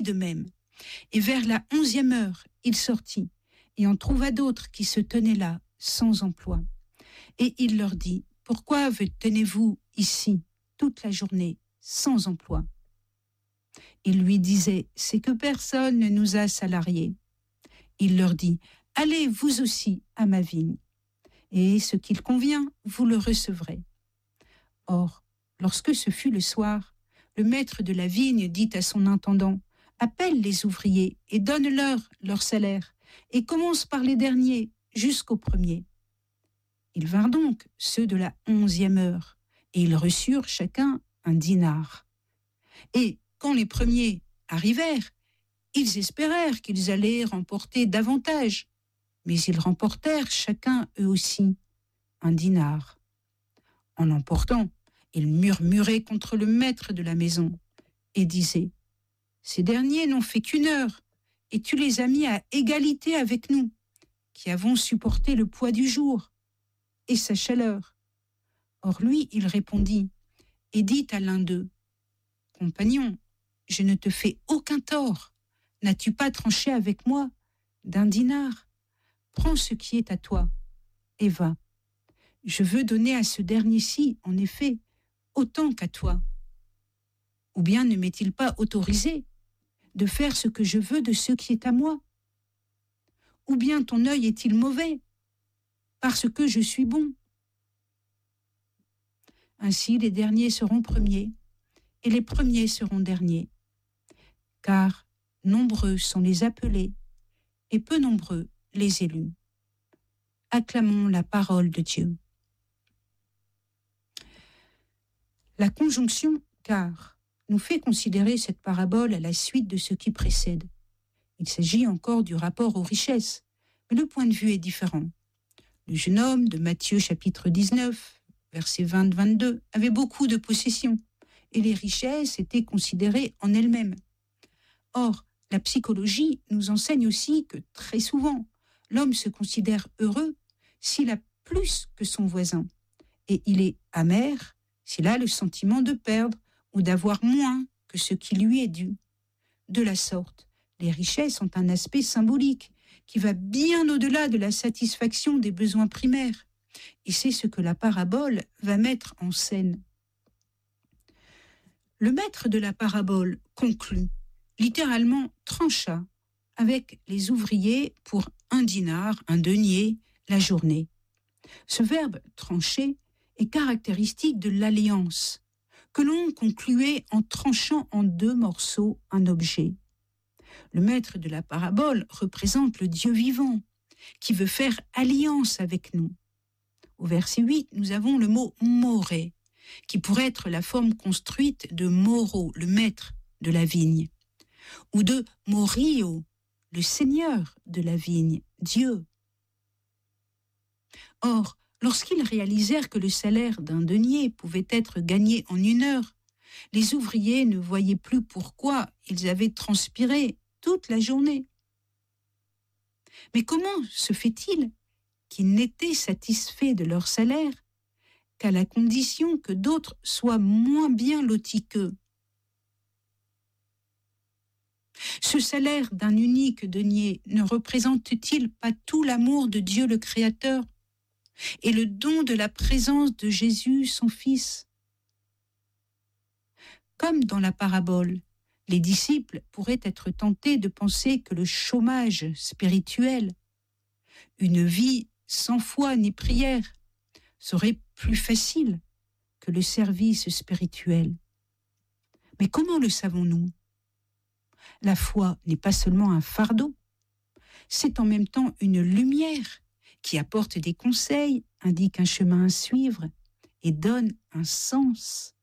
de même. Et vers la 11e heure, il sortit et en trouva d'autres qui se tenaient là, sans emploi. Et il leur dit, « Pourquoi tenez-vous ici toute la journée, sans emploi ?» Il lui disait, « C'est que personne ne nous a salariés. » Il leur dit, « Allez vous aussi à ma vigne, et ce qu'il convient, vous le recevrez. » Or, lorsque ce fut le soir, le maître de la vigne dit à son intendant, « Appelle les ouvriers et donne-leur leur salaire, et commence par les derniers jusqu'aux premiers. » Ils vinrent donc, ceux de la 11e heure, et ils reçurent chacun un dinar. Et quand les premiers arrivèrent, ils espérèrent qu'ils allaient remporter davantage, mais ils remportèrent chacun eux aussi un dinar. En l'emportant, ils murmuraient contre le maître de la maison et disaient, « Ces derniers n'ont fait qu'1 heure, et tu les as mis à égalité avec nous, qui avons supporté le poids du jour et sa chaleur. » Or lui, il répondit et dit à l'un d'eux, « Compagnon, je ne te fais aucun tort. N'as-tu pas tranché avec moi d'1 dinar? Prends ce qui est à toi et va. Je veux donner à ce dernier-ci, en effet, autant qu'à toi. Ou bien ne m'est-il pas autorisé de faire ce que je veux de ce qui est à moi? Ou bien ton œil est-il mauvais parce que je suis bon? » Ainsi les derniers seront premiers et les premiers seront derniers. Car nombreux sont les appelés et peu nombreux les élus. Acclamons la parole de Dieu. La conjonction « car » nous fait considérer cette parabole à la suite de ce qui précède. Il s'agit encore du rapport aux richesses, mais le point de vue est différent. Le jeune homme de Matthieu chapitre 19, versets 20-22, avait beaucoup de possessions, et les richesses étaient considérées en elles-mêmes. Or, la psychologie nous enseigne aussi que très souvent, l'homme se considère heureux s'il a plus que son voisin, et il est amer s'il a le sentiment de perdre ou d'avoir moins que ce qui lui est dû. De la sorte, les richesses ont un aspect symbolique qui va bien au-delà de la satisfaction des besoins primaires, et c'est ce que la parabole va mettre en scène. Le maître de la parabole conclut, littéralement trancha avec les ouvriers pour 1 dinar, 1 denier, la journée. Ce verbe trancher est caractéristique de l'alliance, que l'on concluait en tranchant en 2 morceaux un objet. Le maître de la parabole représente le Dieu vivant, qui veut faire alliance avec nous. Au verset 8, nous avons le mot « moré », qui pourrait être la forme construite de Moro, le maître de la vigne, ou de Morio, le seigneur de la vigne, Dieu. Or, lorsqu'ils réalisèrent que le salaire d'1 denier pouvait être gagné en 1 heure, les ouvriers ne voyaient plus pourquoi ils avaient transpiré toute la journée. Mais comment se fait-il qu'ils n'étaient satisfaits de leur salaire qu'à la condition que d'autres soient moins bien lotis qu'eux? Ce salaire d'un unique denier ne représente-t-il pas tout l'amour de Dieu le Créateur et le don de la présence de Jésus, son Fils? Comme dans la parabole, les disciples pourraient être tentés de penser que le chômage spirituel, une vie sans foi ni prière, serait plus facile que le service spirituel. Mais comment le savons-nous? La foi n'est pas seulement un fardeau, c'est en même temps une lumière qui apporte des conseils, indique un chemin à suivre et donne un sens.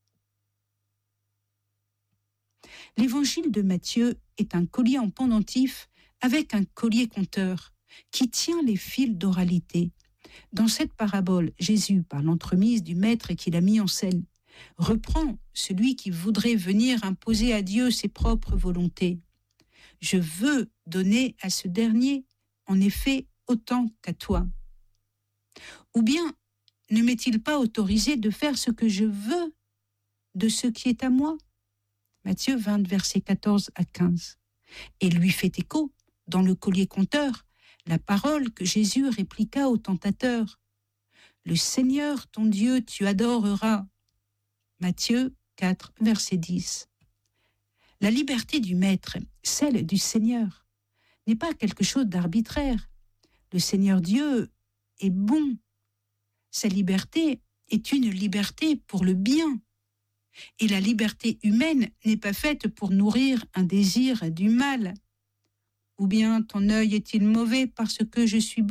L'évangile de Matthieu est un collier en pendentif avec un collier compteur qui tient les fils d'oralité. Dans cette parabole, Jésus, par l'entremise du maître qui l'a mis en scène, reprend celui qui voudrait venir imposer à Dieu ses propres volontés. « Je veux donner à ce dernier, en effet, autant qu'à toi. » Ou bien, ne m'est-il pas autorisé de faire ce que je veux de ce qui est à moi? Matthieu 20, versets 14 à 15. Et lui fait écho, dans le collier conteur, la parole que Jésus répliqua au tentateur. Le Seigneur, ton Dieu, tu adoreras. Matthieu 4, verset 10. La liberté du Maître, celle du Seigneur, n'est pas quelque chose d'arbitraire. Le Seigneur Dieu est bon. Sa liberté est une liberté pour le bien. Et la liberté humaine n'est pas faite pour nourrir un désir du mal. Ou bien ton œil est-il mauvais parce que je suis bon ?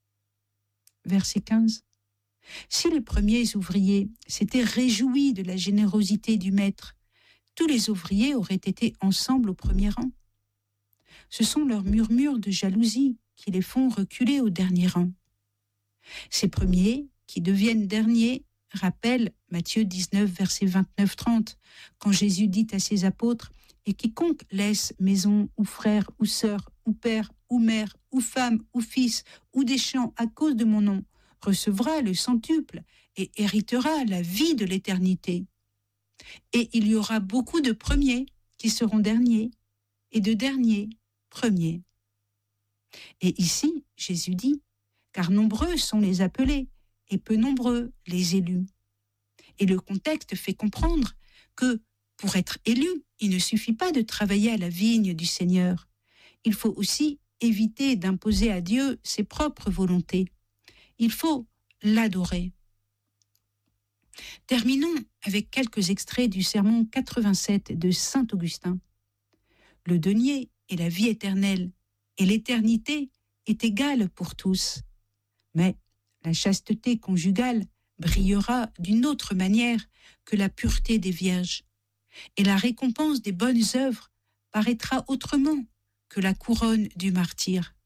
Verset 15. Si les premiers ouvriers s'étaient réjouis de la générosité du maître, tous les ouvriers auraient été ensemble au premier rang. Ce sont leurs murmures de jalousie qui les font reculer au dernier rang. Ces premiers, qui deviennent derniers, rappellent Matthieu 19, verset 29-30, quand Jésus dit à ses apôtres « Et quiconque laisse maison ou frère ou sœur ou père ou mère ou femme ou fils ou des champs à cause de mon nom recevra le centuple et héritera la vie de l'éternité. Et il y aura beaucoup de premiers qui seront derniers et de derniers premiers. » Et ici, Jésus dit « Car nombreux sont les appelés et peu nombreux les élus. » Et le contexte fait comprendre que pour être élu, il ne suffit pas de travailler à la vigne du Seigneur. Il faut aussi éviter d'imposer à Dieu ses propres volontés. Il faut l'adorer. Terminons avec quelques extraits du sermon 87 de saint Augustin. Le denier est la vie éternelle, et l'éternité est égale pour tous. Mais la chasteté conjugale brillera d'une autre manière que la pureté des vierges, et la récompense des bonnes œuvres paraîtra autrement que la couronne du martyr.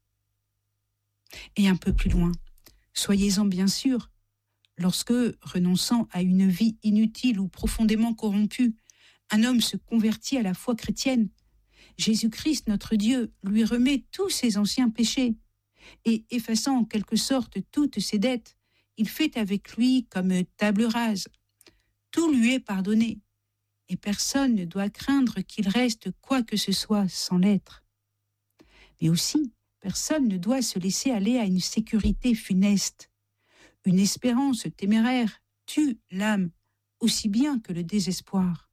Et un peu plus loin, soyez-en bien sûrs, lorsque, renonçant à une vie inutile ou profondément corrompue, un homme se convertit à la foi chrétienne, Jésus-Christ, notre Dieu, lui remet tous ses anciens péchés, et effaçant en quelque sorte toutes ses dettes, il fait avec lui comme table rase. Tout lui est pardonné, et personne ne doit craindre qu'il reste quoi que ce soit sans l'être. Mais aussi, personne ne doit se laisser aller à une sécurité funeste. Une espérance téméraire tue l'âme aussi bien que le désespoir.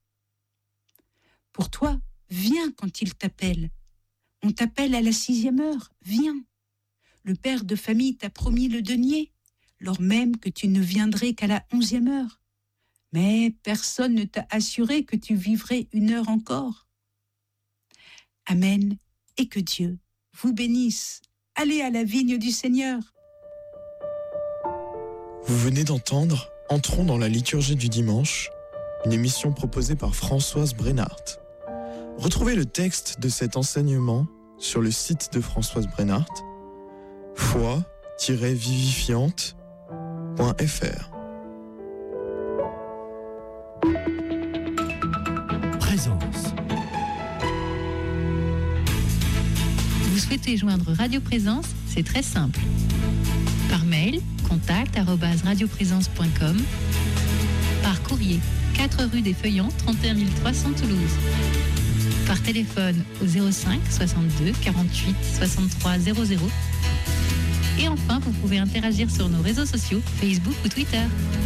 Pour toi, viens quand il t'appelle. On t'appelle à la 6e heure, viens. Le père de famille t'a promis le denier, lors même que tu ne viendrais qu'à la 11e heure. Mais personne ne t'a assuré que tu vivrais 1 heure encore. Amen, et que Dieu vous bénisse. Allez à la vigne du Seigneur. Vous venez d'entendre Entrons dans la liturgie du dimanche, une émission proposée par Françoise Brennart. Retrouvez le texte de cet enseignement sur le site de Françoise Brennart, foi-vivifiante.fr. Présence. Vous souhaitez joindre Radio Présence ? C'est très simple. Par mail, contact@radioprésence.com. Par courrier, 4 rue des Feuillants, 31 300 Toulouse. Par téléphone au 05 62 48 63 00. Et enfin, vous pouvez interagir sur nos réseaux sociaux, Facebook ou Twitter.